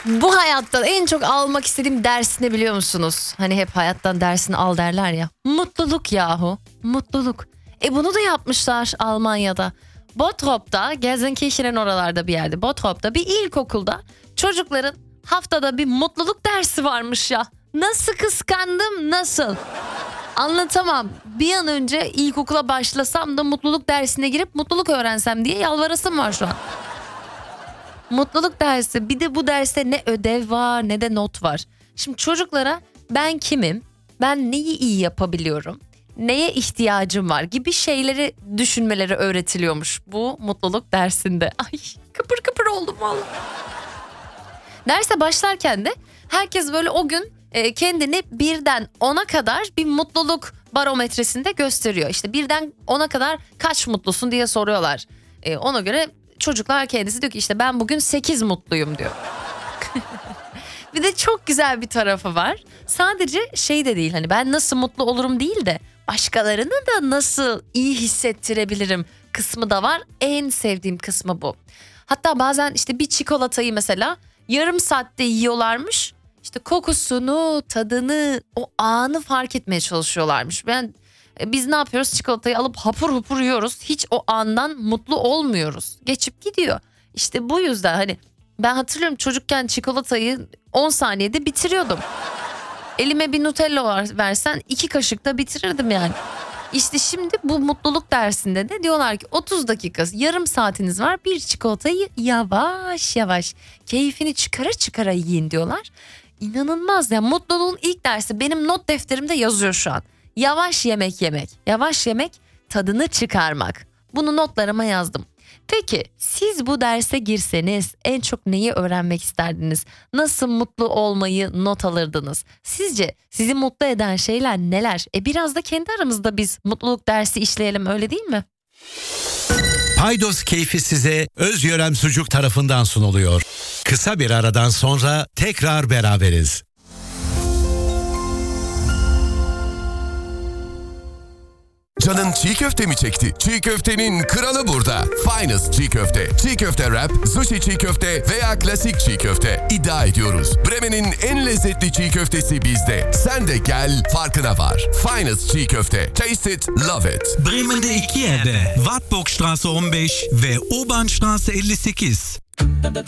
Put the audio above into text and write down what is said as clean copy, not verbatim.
Bu hayattan en çok almak istediğim ders ne biliyor musunuz? Hani hep hayattan dersini al derler ya. Mutluluk yahu. Mutluluk. Bunu da yapmışlar Almanya'da. Bottrop'ta, Gelsenkirchen'in oralarda bir yerde. Bottrop'ta bir ilkokulda çocukların haftada bir mutluluk dersi varmış ya. Nasıl kıskandım, nasıl? Anlatamam. Bir an önce ilkokula başlasam da mutluluk dersine girip mutluluk öğrensem diye yalvarasım var şu an. Mutluluk dersi. Bir de bu derste ne ödev var ne de not var. Şimdi çocuklara ben kimim? Ben neyi iyi yapabiliyorum? Neye ihtiyacım var gibi şeyleri düşünmeleri öğretiliyormuş bu mutluluk dersinde. Ay kıpır kıpır oldum vallahi. Derse başlarken de herkes böyle o gün kendini 1'den 10'a kadar bir mutluluk barometresinde gösteriyor. İşte 1'den 10'a kadar kaç mutlusun diye soruyorlar. Ona göre çocuklar kendisi diyor ki işte ben bugün 8 mutluyum diyor. Bir de çok güzel bir tarafı var. Sadece şey de değil, hani ben nasıl mutlu olurum değil de başkalarını da nasıl iyi hissettirebilirim kısmı da var. En sevdiğim kısmı bu. Hatta bazen işte bir çikolatayı mesela yarım saatte yiyorlarmış. İşte kokusunu, tadını, o anı fark etmeye çalışıyorlarmış. Biz ne yapıyoruz? Çikolatayı alıp hapur hapur yiyoruz. Hiç o andan mutlu olmuyoruz. Geçip gidiyor. İşte bu yüzden hani ben hatırlıyorum çocukken çikolatayı 10 saniyede bitiriyordum. Elime bir Nutella versen 2 kaşıkta bitirirdim yani. İşte şimdi bu mutluluk dersinde de diyorlar ki 30 dakika, yarım saatiniz var. Bir çikolatayı yavaş yavaş keyfini çıkara çıkara yiyin diyorlar. İnanılmaz ya, mutluluğun ilk dersi benim not defterimde yazıyor şu an. Yavaş yemek yemek, yavaş yemek, tadını çıkarmak. Bunu notlarıma yazdım. Peki siz bu derse girseniz en çok neyi öğrenmek isterdiniz? Nasıl mutlu olmayı not alırdınız? Sizce sizi mutlu eden şeyler neler? Biraz da kendi aramızda biz mutluluk dersi işleyelim, öyle değil mi? Paydos keyfi size Özyörem Sucuk tarafından sunuluyor. Kısa bir aradan sonra tekrar beraberiz. Canın çiğ köfte mi çekti? Çiğ köftenin kralı burada. Finest çiğ köfte. Çiğ köfte wrap, sushi çiğ köfte veya klasik çiğ köfte. İddia ediyoruz. Bremen'in en lezzetli çiğ köftesi bizde. Sen de gel, farkına var. Finest çiğ köfte. Taste it, love it. Bremen'de 2 yerde. Wartburgstraße 15 ve Obernstraße 58.